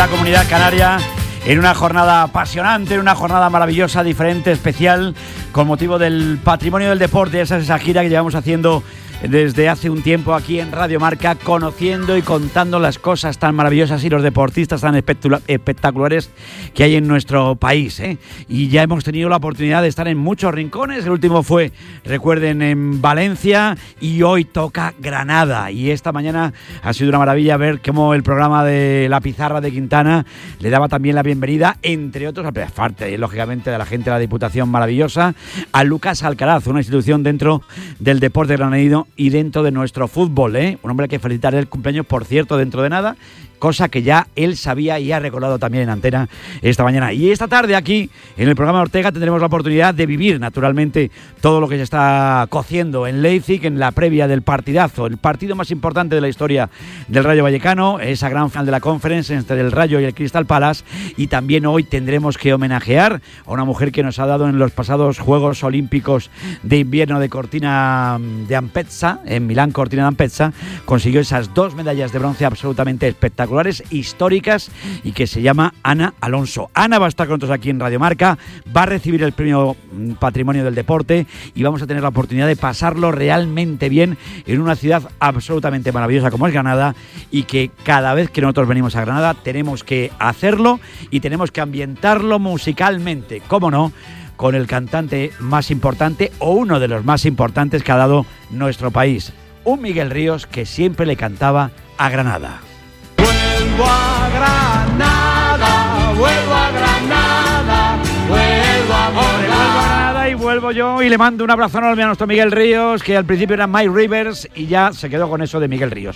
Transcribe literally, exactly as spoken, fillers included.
la Comunidad Canaria en una jornada apasionante, en una jornada maravillosa, diferente, especial, con motivo del patrimonio del deporte. Esa es esa gira que llevamos haciendo desde hace un tiempo aquí en Radio Marca, conociendo y contando las cosas tan maravillosas y los deportistas tan espectaculares que hay en nuestro país, ¿eh? Y ya hemos tenido la oportunidad de estar en muchos rincones. El último fue, recuerden, en Valencia, y hoy toca Granada. Y esta mañana ha sido una maravilla ver cómo el programa de La Pizarra de Quintana le daba también la bienvenida, entre otros, aparte, lógicamente, de la gente de la Diputación maravillosa, a Lucas Alcaraz, una institución dentro del deporte granadino y dentro de nuestro fútbol, ¿eh? Un hombre hay que felicitar el cumpleaños, por cierto, dentro de nada, cosa que ya él sabía y ha recordado también en antena esta mañana. Y esta tarde aquí, en el programa Ortega, tendremos la oportunidad de vivir, naturalmente, todo lo que se está cociendo en Leipzig, en la previa del partidazo, el partido más importante de la historia del Rayo Vallecano, esa gran final de la Conference entre el Rayo y el Crystal Palace. Y también hoy tendremos que homenajear a una mujer que nos ha dado en los pasados Juegos Olímpicos de Invierno de Cortina de Ampezza, en Milán Cortina de Ampezza, consiguió esas dos medallas de bronce absolutamente espectaculares, históricas, y que se llama Ana Alonso. Ana va a estar con nosotros aquí en Radio Marca, va a recibir el premio Patrimonio del Deporte y vamos a tener la oportunidad de pasarlo realmente bien en una ciudad absolutamente maravillosa como es Granada, y que cada vez que nosotros venimos a Granada tenemos que hacerlo y tenemos que ambientarlo musicalmente, cómo no, con el cantante más importante o uno de los más importantes que ha dado nuestro país, un Miguel Ríos que siempre le cantaba a Granada. Vuelvo a Granada, vuelvo a Granada, vuelvo a Hombre, vuelvo a Granada y vuelvo yo, y le mando un abrazo enorme a nuestro Miguel Ríos, que al principio era Mike Rivers y ya se quedó con eso de Miguel Ríos.